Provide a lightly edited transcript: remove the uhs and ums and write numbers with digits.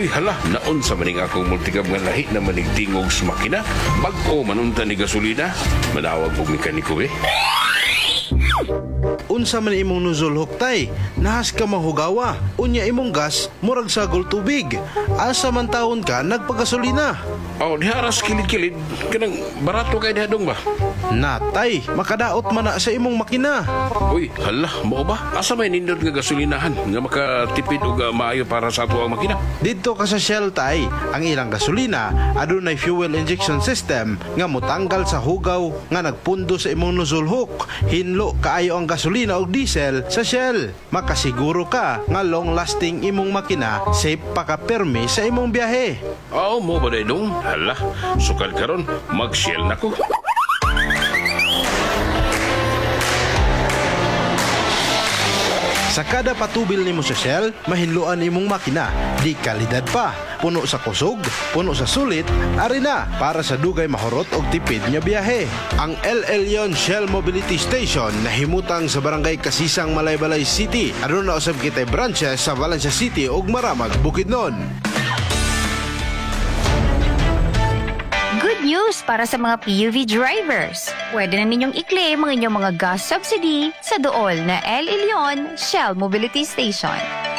Uy, hala, naon sa maning akong multikab nga lahi na manigtingog sa makina. Bag-o manunta ni gasolina. Manawag og mekaniko eh. Unsa man imong nozzle hook tay? Nahas ka mahugawa. Unya imong gas murag sagol tubig. Asa man taon ka nagpagasolina? Oh, diharas kilid-kilid. Kanang barato kay dihadong ba? Natay, makadaot man na sa imong makina. Uy, hala, mo ba? Asa may nindot nga gasolinahan nga makatipid og maayo para sa ato ang makina? Dito ka sa Shell tay, ang ilang gasolina adunay fuel injection system nga motanggal sa hugaw nga nagpundo sa imong nozzle hook. Hinlo kaayo ang gasolina o diesel sa Shell. Makasiguro ka nga long lasting imong makina, safe pa ka permi sa imong biyahe. Oh, mo ba dong? Hala, sukad karon mag-Shell nako. Sa kada patubil nimo sa Shell, mahinluan imong makina. Di kalidad pa. Puno sa kusog, puno sa sulit, ari na para sa dugay mahurot og tipid nga biyahe. Ang El Elyon Shell Mobility Station nahimutang sa barangay Kasisang, Malaybalay City. Aduna na usab kitay branches sa Valencia City ug Maramag, Bukidnon. Good news para sa mga PUV drivers. Pwede na ninyong i-claim ang inyong mga gas subsidy sa dool na El Elyon Shell Mobility Station.